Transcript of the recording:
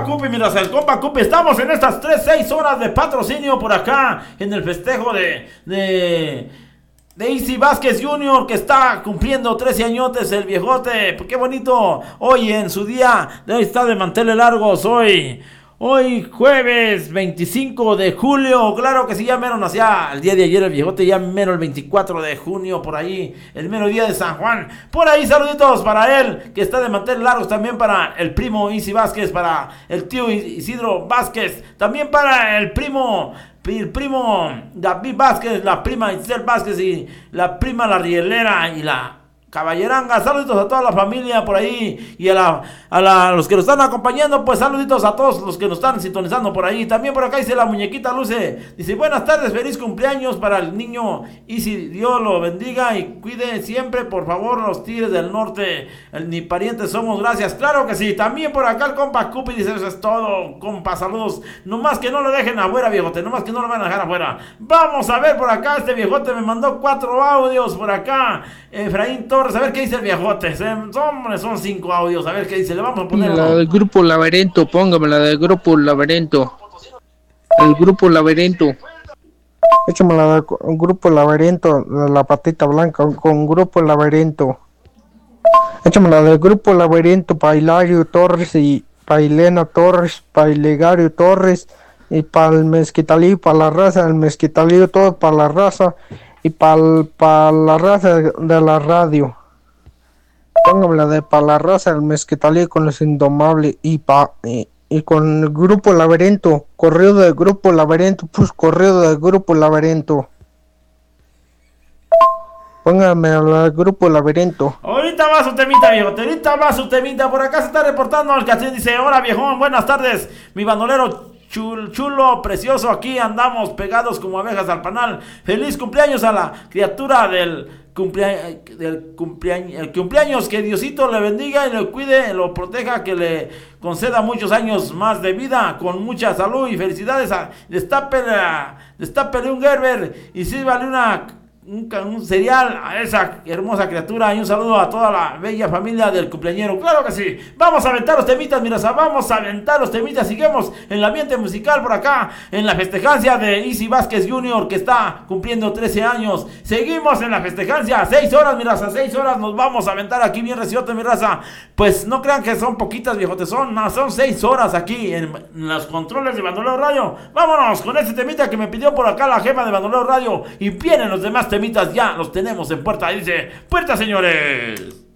Cupi, mira, el compa Cupi. Estamos en estas 6 horas de patrocinio por acá, en el festejo de Easy Vázquez Jr., que está cumpliendo 13 añotes el viejote. Qué bonito. Hoy en su día, hoy está de manteles largos. Hoy jueves 25 de julio, claro que sí, ya mero nacía el día de ayer el viejote, ya mero el 24 de junio, por ahí, el mero día de San Juan. Por ahí saluditos para él, que está de manteles largos, también para el primo Easy Vázquez, para el tío Isidro Vázquez, también para el primo David Vázquez, la prima Isabel Vázquez y la prima La Rielera y la Caballeranga. Saluditos a toda la familia por ahí y a los que nos están acompañando, pues saluditos a todos los que nos están sintonizando por ahí. También por acá dice la muñequita Luce, dice buenas tardes, feliz cumpleaños para el niño y si Dios lo bendiga y cuide siempre por favor los Tigres del Norte, ni parientes somos, gracias. Claro que sí. También por acá el compa Cupi dice eso es todo, compa, saludos, nomás que no lo dejen afuera, viejote, nomás que no lo van a dejar afuera. Vamos a ver por acá, este viejote me mandó 4 audios por acá. Efraín Torres, a ver qué dice el viejote. Son 5 audios, a ver qué dice. Le vamos a poner la del Grupo Laberinto, póngame la del Grupo Laberinto. El Grupo Laberinto. Échame la del Grupo Laberinto, la patita blanca con Grupo Laberinto. Échame la del Grupo Laberinto para Hilario Torres y para Elena Torres, para Ilegario Torres y para el Mezquitalío, para la raza del Mezquitalío, todo para la raza. Y para la raza de la radio. Póngame la de para la raza del Mezquitalío con los Indomables y con el Grupo Laberinto. Correo del Grupo Laberinto, pues correo del Grupo Laberinto. Póngame la del Grupo Laberinto. Ahorita va su temita, viejo. Ahorita va su temita. Por acá se está reportando el Castín. Dice, hola viejón, buenas tardes. Mi bandolero chulo, precioso, aquí andamos pegados como abejas al panal. Feliz cumpleaños a la criatura del cumpleaños, que Diosito le bendiga y le cuide, lo proteja, que le conceda muchos años más de vida, con mucha salud y felicidades. Destápele un Gerber y sírvale un cereal a esa hermosa criatura y un saludo a toda la bella familia del cumpleañero. Claro que sí. Vamos a aventar los temitas, mira, vamos a aventar los temitas. Seguimos en el ambiente musical por acá, en la festejancia de Easy Vázquez Jr., que está cumpliendo 13 años. Seguimos en la festejancia, 6 horas, mira, a 6 horas nos vamos a aventar aquí bien reciote, mi raza. Pues no crean que son poquitas, viejotes, son 6 horas aquí en los controles de Bandolero Radio. Vámonos con este temita que me pidió por acá la jefa de Bandolero Radio y vienen los demás temitas, ya los tenemos en puerta. Dice, puerta, señores.